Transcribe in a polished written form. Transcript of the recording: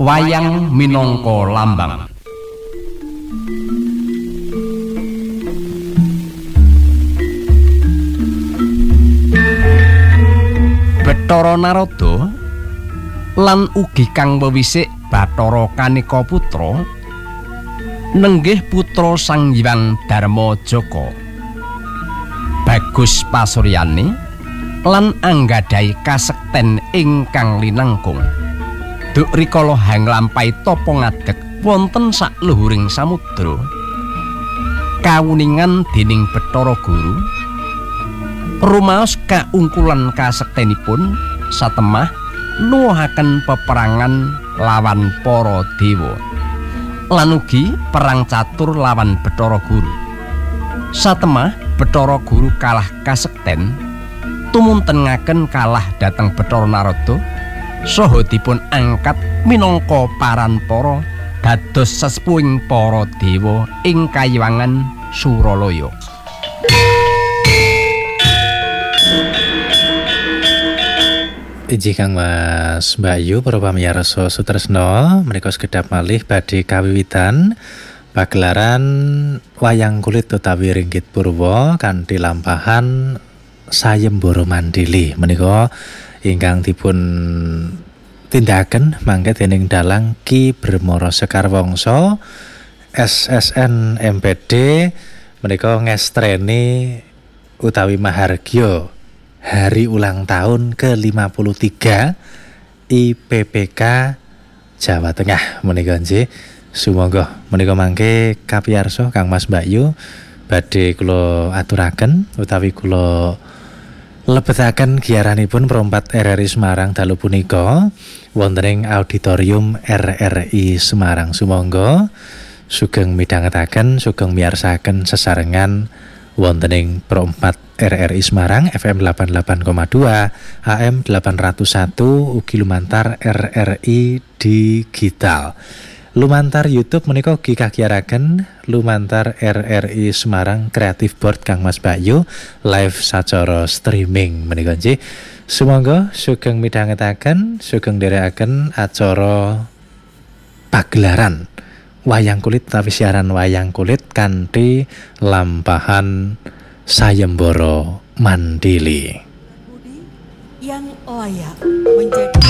Wayang minangka lambang. Bathara Narada lan ugi kang wewisik Bathara Kanika putra nenggih putra Sang Hyang Darmajaka. Bagus pasuryane lan anggadhahi kasekten ingkang linangkung. Duk rikala hanglampahi tapa ngadeg wonten sakluhuring samudra. Kawuningan dening Bathara Guru rumaos kaungkulan kasektenipun satemah nuwuhaken peperangan lawan para dewa. Lan ugi perang catur lawan Bathara Guru. Satemah Bathara Guru kalah kasekten tumuntenaken kalah dhateng Bathara Narada saha dipun angkat minangka paranpara dados sesepuhing para dewa ing Kayiwangan Suralaya. Iji Kang Mas Bayu para pamirsa sutresna menika sekedhap malih badhe kawiwitan pagelaran wayang kulit utawi Ringgit Purwa kanthi lampahan Sayembara Mandili menika ingkang dipun tindakaken mangke dening dalang Ki Bremara Sekar Wangsa SSN MPD menika ngestreni utawi mahargya hari ulang tahun ke-53 IPPK Jawa Tengah menika nggih. Sumangga menika mangke kapiyarsa Kang Mas Bayu badhe kula aturaken utawi kula lebetaken giyaranipun perompat RRI Semarang dalu punika wonten ing auditorium RRI Semarang. Sumangga sugeng midhangetaken, sugeng miyarsakaken sesarengan wonten ing perompat RRI Semarang FM 88,2 AM 801 ugi lumantar RRI Digital. Lumantar YouTube menika ugi kagiyaraken lumantar RRI Semarang Creative Board Kang Mas Bayu live sacara streaming menika nggih. Sumangga sugeng midhangetaken, sugeng nderekaken acara pagelaran wayang kulit utawi siaran wayang kulit kanthi lampahan Sayembara Mandili. Yang layak menjadi